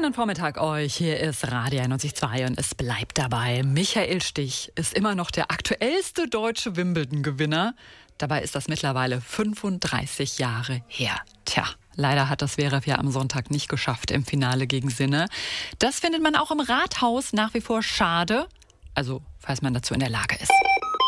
Schönen Vormittag euch. Hier ist Radio 91.2 und es bleibt dabei. Michael Stich ist immer noch der aktuellste deutsche Wimbledon-Gewinner. Dabei ist das mittlerweile 35 Jahre her. Tja, leider hat das Zverev ja am Sonntag nicht geschafft im Finale gegen Sinner. Das findet man auch im Rathaus nach wie vor schade. Also, falls man dazu in der Lage ist.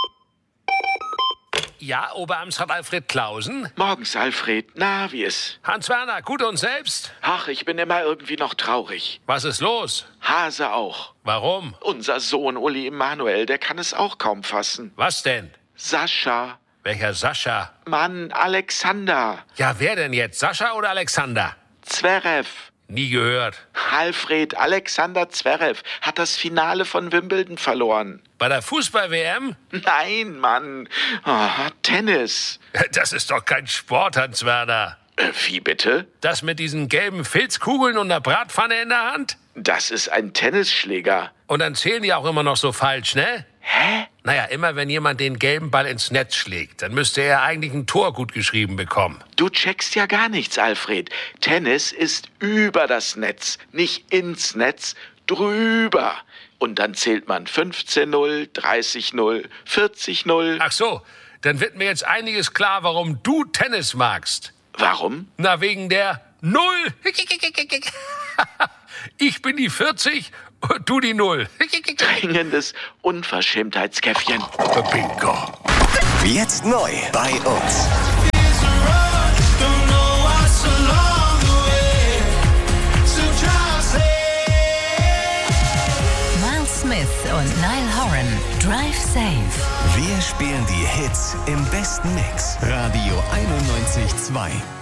Ja, Oberamtsrat Alfred Clausen? Morgens, Alfred. Na, wie ist? Hans Werner, gut und selbst? Ach, ich bin immer irgendwie noch traurig. Was ist los? Hase auch. Warum? Unser Sohn Uli Emanuel, der kann es auch kaum fassen. Was denn? Sascha. Welcher Sascha? Mann, Alexander. Ja, wer denn jetzt? Sascha oder Alexander? Zverev. Nie gehört. Alfred, Alexander Zverev hat das Finale von Wimbledon verloren. Bei der Fußball-WM? Nein, Mann. Oh, Tennis. Das ist doch kein Sport, Hans Werner. Wie bitte? Das mit diesen gelben Filzkugeln und einer Bratpfanne in der Hand? Das ist ein Tennisschläger. Und dann zählen die auch immer noch so falsch, ne? Hä? Naja, immer wenn jemand den gelben Ball ins Netz schlägt, dann müsste er eigentlich ein Tor gut geschrieben bekommen. Du checkst ja gar nichts, Alfred. Tennis ist über das Netz, nicht ins Netz, drüber. Und dann zählt man 15-0, 30-0, 40-0. Ach so, dann wird mir jetzt einiges klar, warum du Tennis magst. Warum? Na, wegen der 0. Ich bin die 40 und du die 0. Dringendes Unverschämtheitskäffchen. Bingo. Jetzt neu bei uns. Miles Smith und Niall Horan. Drive Safe. Wir spielen die Hits im besten Mix. Radio 91.2.